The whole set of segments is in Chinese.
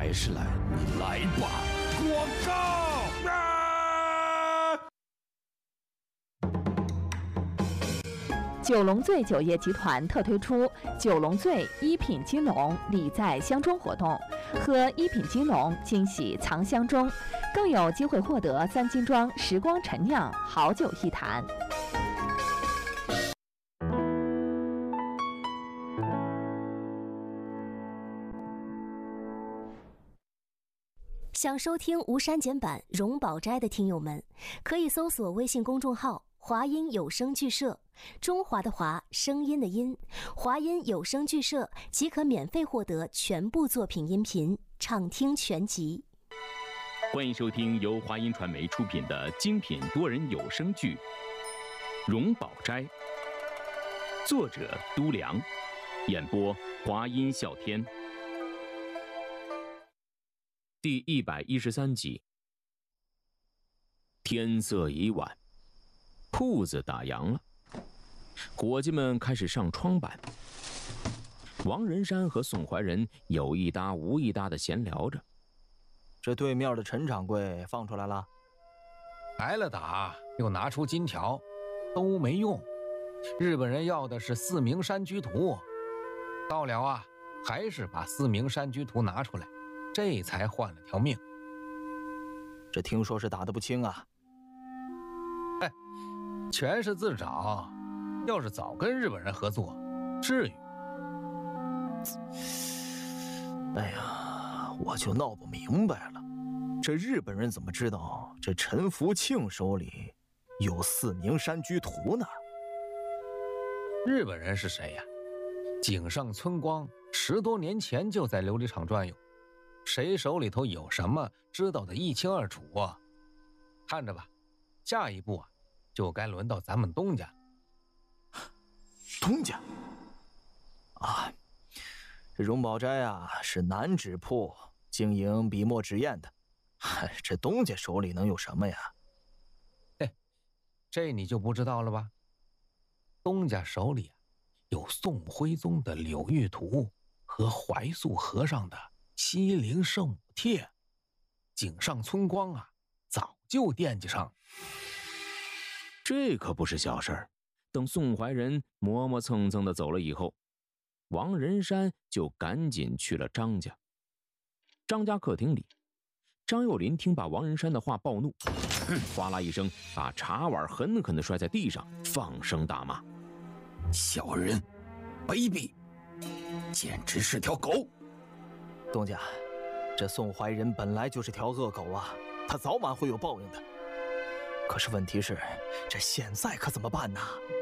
还是来吧！广告啊！ 九龙醉酒业集团特推出九龙醉一品金龙礼在箱中活动，喝一品金龙惊喜藏箱中，更有机会获得3斤装时光陈酿好酒一坛。 想收听无删减版《荣宝斋》的听友们，可以搜索微信公众号“华音有声剧社”，中华的华，声音的音，华音有声剧社即可免费获得全部作品音频，畅听全集。 欢迎收听由华音传媒出品的精品多人有声剧《荣宝斋》，作者都良，演播华音笑天。第113集。天色已晚，铺子打烊了，伙计们开始上窗板。王仁山和宋怀仁有一搭无一搭的闲聊着。 这对面的陈掌柜放出来了， 挨了打又拿出金条，都没用。日本人要的是4名山居图，到了啊，还是把4名山居图拿出来，这才换了条命。 这听说是打得不轻啊。 全是自找，要是早跟日本人合作，至于？ 哎呀，我就闹不明白了，这日本人怎么知道这陈福庆手里有4名山居图呢？ 日本人是谁呀？井上村光10多年前就在琉璃厂转悠，谁手里头有什么知道的一清二楚啊。看着吧，下一步啊就该轮到咱们东家。 东家啊，这荣宝斋啊是南纸铺，经营笔墨纸砚的，这东家手里能有什么呀？ 这你就不知道了吧？东家手里啊有宋徽宗的柳玉图和怀素和尚的西陵圣母帖，井上村光啊早就惦记上了。 这可不是小事儿。等宋怀仁磨磨蹭蹭的走了以后，王仁山就赶紧去了张家。张家客厅里，张幼林听罢王仁山的话暴怒，哗啦一声把茶碗狠狠地摔在地上，放声大骂： 小人，卑鄙，简直是条狗！ 东家，这宋怀仁本来就是条恶狗啊，他早晚会有报应的。可是问题是，这现在可怎么办呢？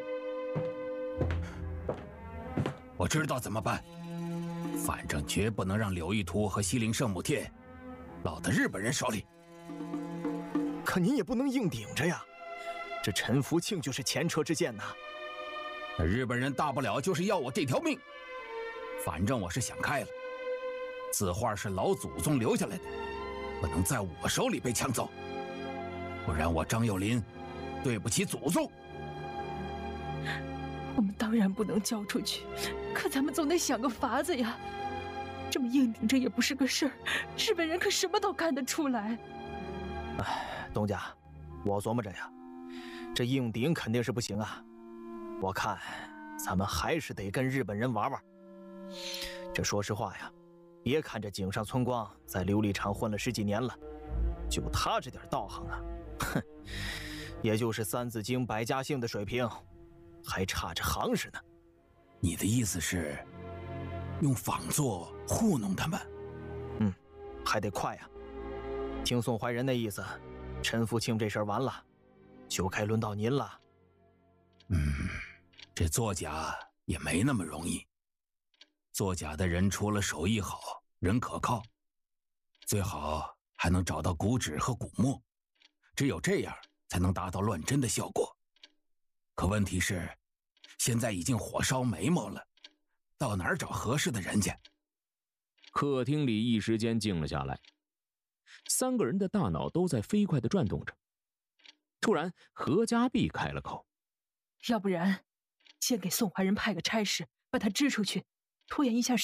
我知道怎么办，反正绝不能让柳玉图和西陵圣母帖落到日本人手里。 可您也不能硬顶着呀，这陈福庆就是前车之鉴呐。 日本人大不了就是要我这条命，反正我是想开了，字画是老祖宗留下来的，不能在我手里被抢走，不然我张幼林对不起祖宗。 我们当然不能交出去，可咱们总得想个法子呀。这么硬顶着也不是个事儿，日本人可什么都干得出来。 东家，我琢磨着呀，这硬顶肯定是不行啊。我看咱们还是得跟日本人玩玩。这说实话呀，别看这井上村光在琉璃厂混了10几年了，就他这点道行啊，哼，也就是三字经百家姓的水平，还差着行实呢。 你的意思是用仿作糊弄他们？ 还得快呀。听宋怀仁那意思，陈福庆这事儿完了，就该轮到您了。 这作假也没那么容易。作假的人除了手艺好，人可靠，最好还能找到古纸和古墨，只有这样才能达到乱真的效果。可问题是，现在已经火烧眉毛了，到哪儿找合适的人家？ 客厅里一时间静了下来，3个人的大脑都在飞快地转动着。突然，何家碧开了口： 要不然先给宋怀仁派个差事，把他支出去，拖延一下